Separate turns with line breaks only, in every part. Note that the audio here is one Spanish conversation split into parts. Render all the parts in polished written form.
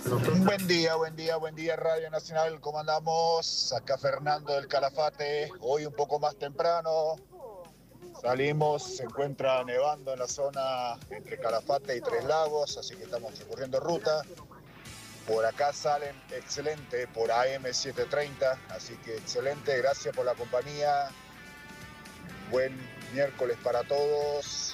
Buen día Radio Nacional, ¿cómo andamos? Acá Fernando del Calafate, hoy un poco más temprano, salimos, se encuentra nevando en la zona entre Calafate y Tres Lagos, así que estamos recorriendo ruta. Por acá salen excelente por AM730, así que excelente, gracias por la compañía, buen miércoles para todos.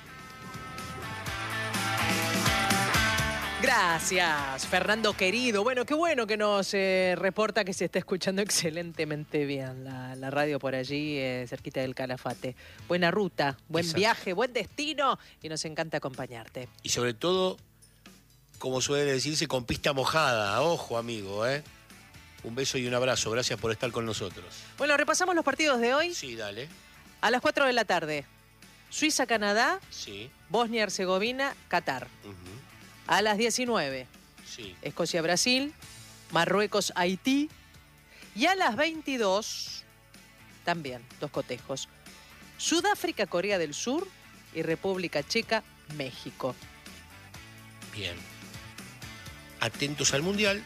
Gracias, Fernando querido. Bueno que nos reporta que se está escuchando excelentemente bien la radio por allí, cerquita del Calafate. Buena ruta, buen viaje, buen destino y nos encanta acompañarte.
Y sobre todo, como suele decirse, con pista mojada. Ojo, amigo, ¿eh? Un beso y un abrazo. Gracias por estar con nosotros.
Bueno, repasamos los partidos de hoy.
Sí, dale.
A las 4 de la tarde, Suiza-Canadá,
Sí.
Bosnia-Herzegovina, Qatar. A las 19,
sí.
Escocia-Brasil, Marruecos-Haití. Y a las 22, también, dos cotejos, Sudáfrica-Corea del Sur y República Checa-México.
Bien. Atentos al Mundial.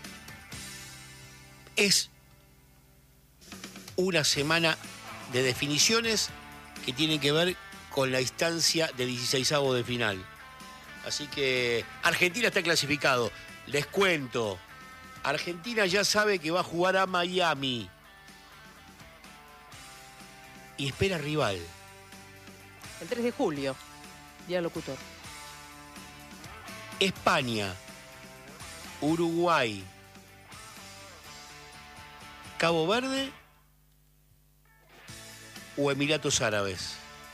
Es una semana de definiciones que tienen que ver con la instancia de 16avos de final. Así que Argentina está clasificado. Les cuento. Argentina ya sabe que va a jugar a Miami. Y espera rival.
El 3 de julio, día locutor.
España, Uruguay, Cabo Verde o Emiratos Árabes.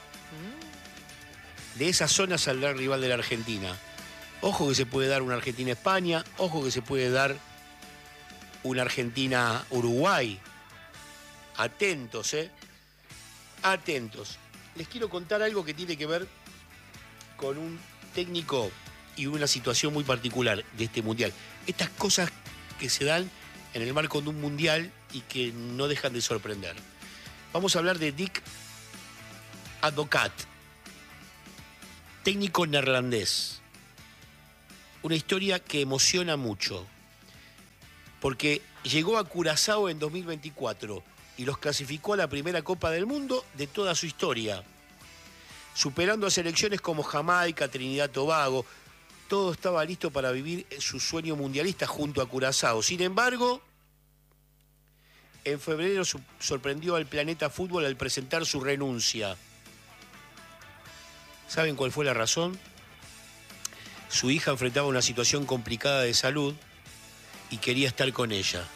De esa zona saldrá el rival de la Argentina. Ojo que se puede dar una Argentina-España, ojo que se puede dar una Argentina-Uruguay. Atentos, Atentos. Les quiero contar algo que tiene que ver con un técnico y una situación muy particular de este Mundial. Estas cosas que se dan en el marco de un Mundial y que no dejan de sorprender. Vamos a hablar de Dick Advocaat, técnico neerlandés. Una historia que emociona mucho, porque llegó a Curazao en 2024 y los clasificó a la primera Copa del Mundo de toda su historia, superando a selecciones como Jamaica, Trinidad y Tobago. Todo estaba listo para vivir su sueño mundialista junto a Curazao. Sin embargo, en febrero sorprendió al planeta fútbol al presentar su renuncia. ¿Saben cuál fue la razón? Su hija enfrentaba una situación complicada de salud y quería estar con ella.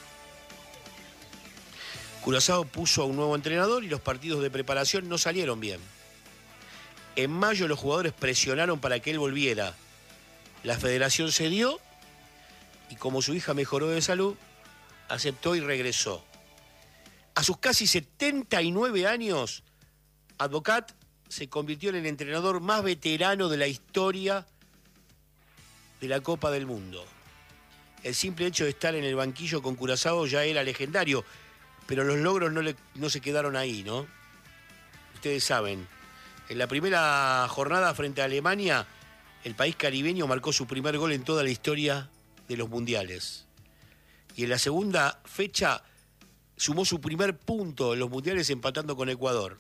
Curazao puso a un nuevo entrenador y los partidos de preparación no salieron bien. En mayo los jugadores presionaron para que él volviera. La federación cedió y como su hija mejoró de salud, aceptó y regresó. A sus casi 79 años, Advocaat se convirtió en el entrenador más veterano de la historia de la Copa del Mundo. El simple hecho de estar en el banquillo con Curazao ya era legendario, pero los logros no se quedaron ahí, ¿no? Ustedes saben, en la primera jornada frente a Alemania, el país caribeño marcó su primer gol en toda la historia de los mundiales. Y en la segunda fecha sumó su primer punto en los mundiales empatando con Ecuador.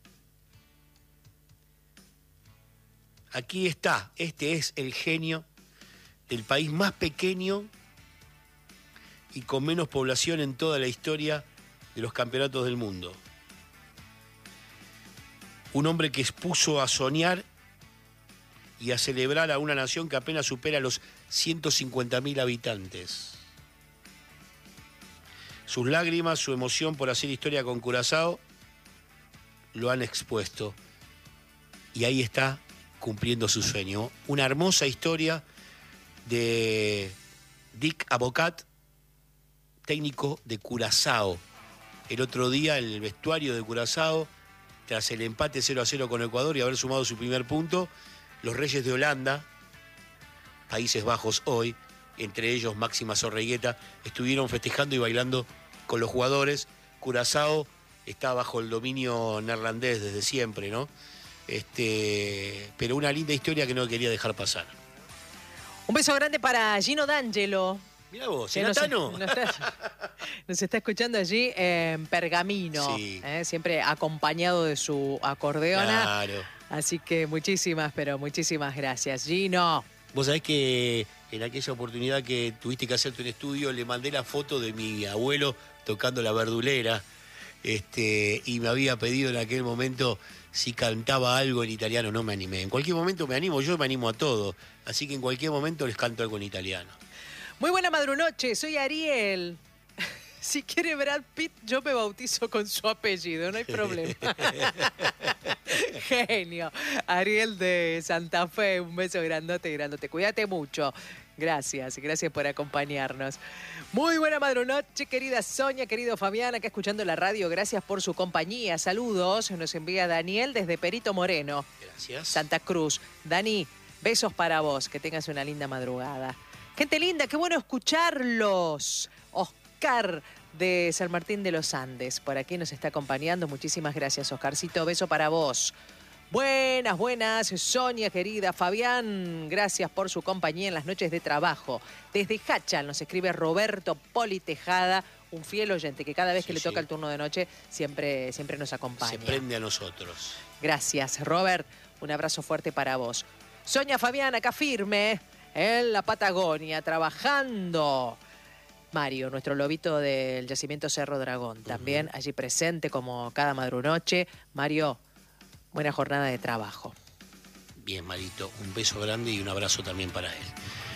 Aquí está, este es el genio del país más pequeño y con menos población en toda la historia de los campeonatos del mundo. Un hombre que expuso a soñar y a celebrar a una nación que apenas supera los 150.000 habitantes. Sus lágrimas, su emoción por hacer historia con Curazao, lo han expuesto. Y ahí está cumpliendo su sueño. Una hermosa historia de Dick Advocaat, técnico de Curazao. El otro día el vestuario de Curazao, tras el empate 0-0 con Ecuador y haber sumado su primer punto, los Reyes de Holanda, Países Bajos hoy, entre ellos Máxima Zorreguieta, estuvieron festejando y bailando con los jugadores. Curazao está bajo el dominio neerlandés desde siempre, ¿no? Pero una linda historia que no quería dejar pasar.
Un beso grande para Gino D'Angelo,
Mirá vos,
Que
¿Zenatano?
nos está escuchando allí en Pergamino,
Sí.
siempre acompañado de su acordeona.
Claro.
Así que muchísimas, pero muchísimas gracias. Gino.
Vos sabés que en aquella oportunidad que tuviste que hacerte un estudio, le mandé la foto de mi abuelo tocando la verdulera, y me había pedido en aquel momento si cantaba algo en italiano. No me animé. En cualquier momento me animo, yo me animo a todo. Así que en cualquier momento les canto algo en italiano.
Muy buena madrunoche, soy Ariel. Si quiere Brad Pitt, yo me bautizo con su apellido, no hay problema. Genio. Ariel de Santa Fe, un beso grandote, grandote. Cuídate mucho. Gracias por acompañarnos. Muy buena madrunoche, querida Sonia, querido Fabián, acá escuchando la radio. Gracias por su compañía. Saludos. Nos envía Daniel desde Perito Moreno.
Gracias.
Santa Cruz. Dani, besos para vos. Que tengas una linda madrugada. Gente linda, qué bueno escucharlos. Oscar de San Martín de los Andes, por aquí nos está acompañando. Muchísimas gracias, Oscarcito. Beso para vos. Buenas, buenas, Sonia querida. Fabián, gracias por su compañía en las noches de trabajo. Desde Hachal nos escribe Roberto Poli Tejada, un fiel oyente que cada vez que le toca el turno de noche siempre nos acompaña.
Se prende a nosotros.
Gracias, Robert. Un abrazo fuerte para vos. Sonia Fabián, acá firme en la Patagonia, trabajando. Mario, nuestro lobito del yacimiento Cerro Dragón, también allí presente como cada madrunoche. Mario, buena jornada de trabajo.
Bien, Marito, un beso grande y un abrazo también para él.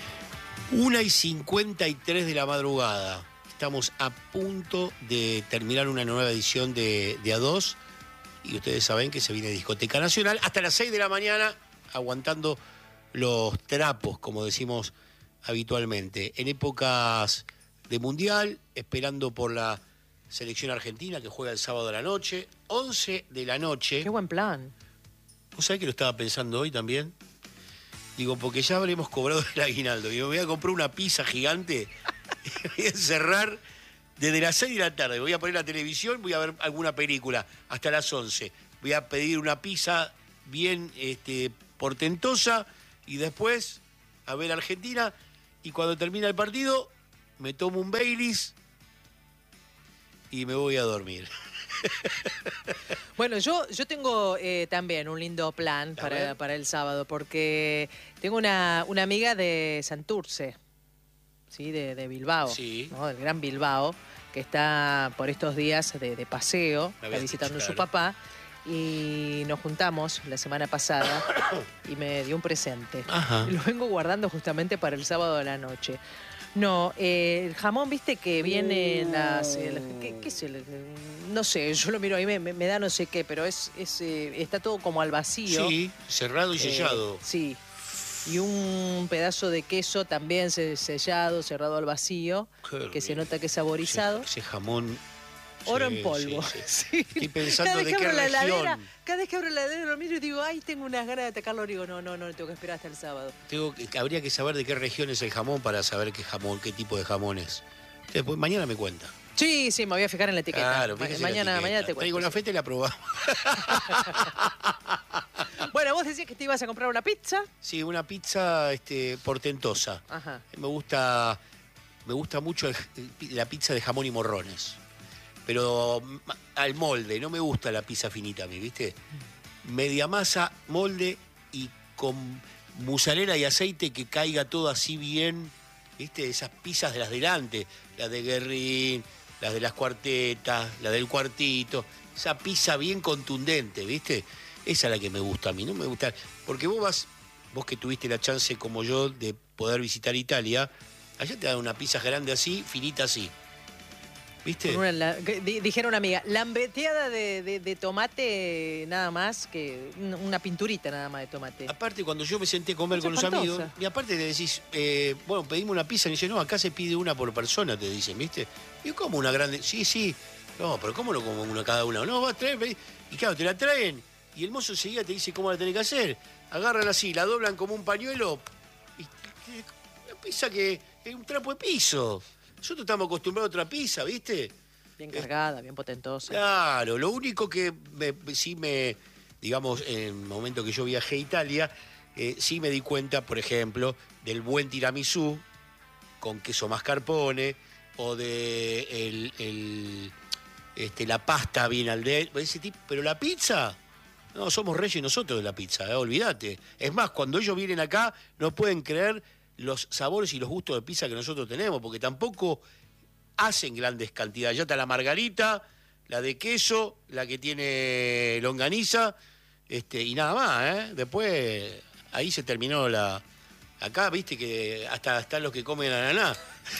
1:53 de la madrugada. Estamos a punto de terminar una nueva edición de A2 y ustedes saben que se viene Discoteca Nacional hasta las 6 de la mañana, aguantando los trapos, como decimos habitualmente. En épocas de Mundial, esperando por la selección argentina que juega el sábado a la noche, 11 de la noche.
Qué buen plan.
¿Vos sabés que lo estaba pensando hoy también? Digo, porque ya habremos cobrado el aguinaldo. Y me voy a comprar una pizza gigante y voy a encerrar desde las 6 de la tarde. Voy a poner la televisión, voy a ver alguna película hasta las 11. Voy a pedir una pizza bien portentosa y después a ver a Argentina. Y cuando termina el partido, me tomo un Baileys y me voy a dormir.
Bueno, yo tengo también un lindo plan para el sábado, porque tengo una amiga de Santurce, ¿sí? de Bilbao,
Sí.
¿no? Del Gran Bilbao, que está por estos días de paseo, está visitando a su papá, y nos juntamos la semana pasada y me dio un presente.
Ajá.
Lo vengo guardando justamente para el sábado de la noche. No, el jamón, viste que viene las... ¿qué es el? No sé, yo lo miro ahí, me da no sé qué, pero está todo como al vacío.
Sí, cerrado y sellado.
Sí, y un pedazo de queso también sellado, cerrado al vacío, que se nota que es saborizado.
Ese jamón...
Oro
sí,
en polvo.
sí.
Sí.
Estoy pensando de qué
abro la
región.
heladera, cada vez que abro la heladera lo miro y digo, ay, tengo unas ganas de atacarlo. Digo, no, tengo que esperar hasta el sábado.
Habría que saber de qué región es el jamón para saber qué tipo de jamón es. Después, mañana me cuenta.
Sí, me voy a fijar en la etiqueta.
Claro, fíjese
Mañana te cuento.
Traigo la feta y la probamos.
Bueno, vos decías que te ibas a comprar una pizza.
Sí, una pizza portentosa.
Ajá.
Me gusta mucho la pizza de jamón y morrones. Pero al molde, no me gusta la pizza finita a mí, ¿viste? Media masa, molde y con mozzarella y aceite que caiga todo así bien, ¿viste? Esas pizzas de las delante, las de Guerrín, las de las cuartetas, la del cuartito, esa pizza bien contundente, ¿viste? Esa es la que me gusta a mí, no me gusta. Porque vos que tuviste la chance como yo de poder visitar Italia, allá te dan una pizza grande así, finita así. ¿Viste?
Dijeron una amiga, lambeteada de tomate nada más, que una pinturita nada más de tomate.
Aparte, cuando yo me senté a comer con los amigos, y aparte le decís, bueno, pedimos una pizza, y dice, no, acá se pide una por persona, te dicen, ¿viste? Y yo, ¿cómo una grande? Sí. No, pero ¿cómo no como una cada una? No, vas a traer, y claro, te la traen, y el mozo enseguida te dice cómo la tenés que hacer. Agarran así, la doblan como un pañuelo, y una pizza que es un trapo de piso. Nosotros estamos acostumbrados a otra pizza, ¿viste?
Bien cargada, bien potentosa.
Claro, lo único que digamos, en el momento que yo viajé a Italia, sí me di cuenta, por ejemplo, del buen tiramisú con queso mascarpone, o de la pasta bien al de ese tipo. Pero la pizza, no, somos reyes nosotros de la pizza, olvídate. Es más, cuando ellos vienen acá no pueden creer los sabores y los gustos de pizza que nosotros tenemos, porque tampoco hacen grandes cantidades. Ya está la margarita, la de queso, la que tiene longaniza, y nada más, Después, ahí se terminó la... Acá, viste que hasta están los que comen ananá.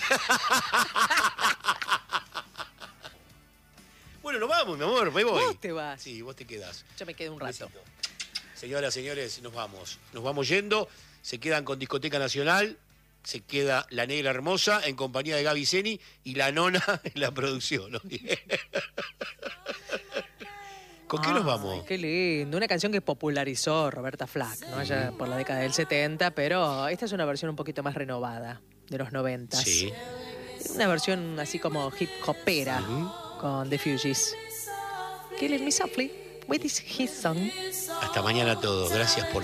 Bueno, nos vamos, mi amor, me voy.
Vos te vas.
Sí, vos te quedás.
Yo me quedo un rato.
Besito. Señoras, señores, nos vamos. Nos vamos yendo. Se quedan con Discoteca Nacional. Se queda La Negra Hermosa en compañía de Gaby Zeni y la Nona en la producción. ¿No? ¿Con qué nos vamos?
Qué lindo. Una canción que popularizó Roberta Flack, ¿no? Allá por la década del 70, pero esta es una versión un poquito más renovada, de los 90.
Sí.
Una versión así como hip hopera, con The Fugees. Killing Me Softly with his song.
Hasta mañana a todos. Gracias por